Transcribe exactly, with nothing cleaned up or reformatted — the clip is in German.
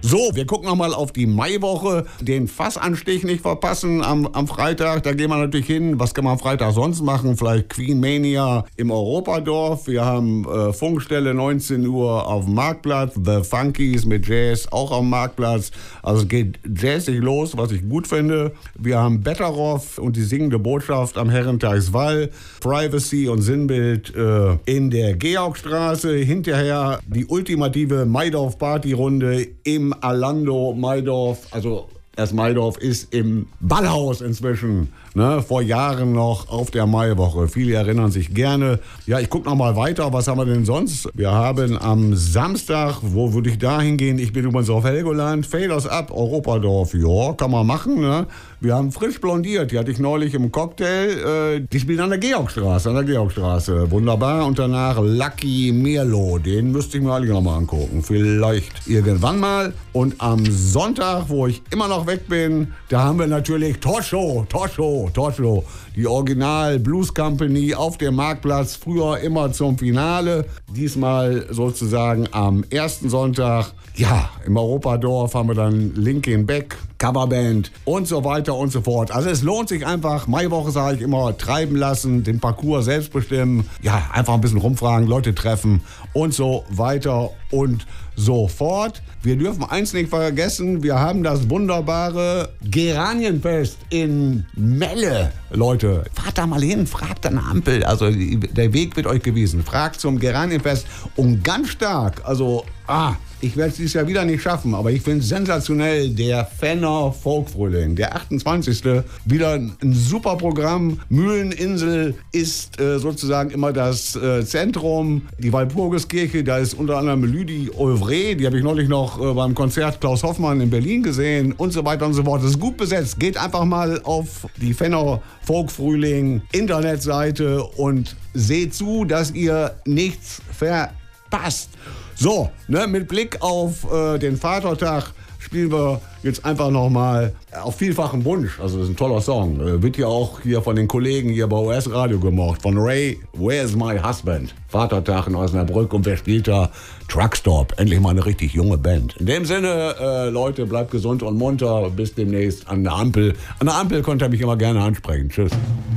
So, wir gucken nochmal auf die Maiwoche. Den Fassanstich nicht verpassen am, am Freitag. Da gehen wir natürlich hin. Was kann man am Freitag sonst machen? Vielleicht Queen Mania im Europadorf. Wir haben äh, Funkstelle neunzehn Uhr auf dem Marktplatz. The Funkies mit Jazz auch am Marktplatz. Also es geht jazzig los, was ich gut finde. Wir haben Betteroff und die singende Botschaft am Herrentagswall. Privacy und Sinnbild äh, in der Georgstraße. Hinterher die ultimative Maidorf-Partyrunde im Alando Maidorf. Also das Maidorf ist im Ballhaus inzwischen. Ne, vor Jahren noch auf der Maiwoche. Viele erinnern sich gerne. Ja, ich gucke noch mal weiter. Was haben wir denn sonst? Wir haben am Samstag, wo würde ich da hingehen? Ich bin übrigens auf Helgoland. Faders Up, Europadorf. Ja, kann man machen. Ne? Wir haben frisch blondiert. Die hatte ich neulich im Cocktail. Äh, die spielen an der Georgstraße. An der Georgstraße. Wunderbar. Und danach Lucky Mirlo. Den müsste ich mir alle noch mal angucken. Vielleicht irgendwann mal. Und am Sonntag, wo ich immer noch weg bin, da haben wir natürlich Tosho. Tosho. Tosho, die Original Blues Company auf dem Marktplatz, früher immer zum Finale, diesmal sozusagen am ersten Sonntag. Ja, im Europadorf haben wir dann Linkin Beck, Coverband und so weiter und so fort. Also es lohnt sich einfach, Maiwoche sage ich immer, treiben lassen, den Parcours selbst bestimmen, ja, einfach ein bisschen rumfragen, Leute treffen und so weiter und so fort. Wir dürfen eins nicht vergessen, wir haben das wunderbare Geranienfest in Melle. Leute, fahrt da mal hin, fragt an der Ampel, also der Weg wird euch gewiesen. Fragt zum Geranienfest und ganz stark, also, ah, ich werde es dieses Jahr wieder nicht schaffen, aber ich finde es sensationell, der Fenner Folkfrühling, der achtundzwanzigste Wieder ein super Programm. Mühleninsel ist äh, sozusagen immer das äh, Zentrum. Die Walpurgiskirche, da ist unter anderem Lüdi Olvre, die habe ich neulich noch äh, beim Konzert Klaus Hoffmann in Berlin gesehen und so weiter und so fort. Das ist gut besetzt. Geht einfach mal auf die Fenner Folkfrühling Internetseite und seht zu, dass ihr nichts verpasst. So, ne, mit Blick auf äh, den Vatertag spielen wir jetzt einfach nochmal auf vielfachen Wunsch. Also das ist ein toller Song. Äh, wird ja auch hier von den Kollegen hier bei O S Radio gemocht. Von Ray, Where's My Husband? Vatertag in Osnabrück und wer spielt da? Truckstop. Endlich mal eine richtig junge Band. In dem Sinne, äh, Leute, bleibt gesund und munter. Bis demnächst an der Ampel. An der Ampel könnt ihr mich immer gerne ansprechen. Tschüss.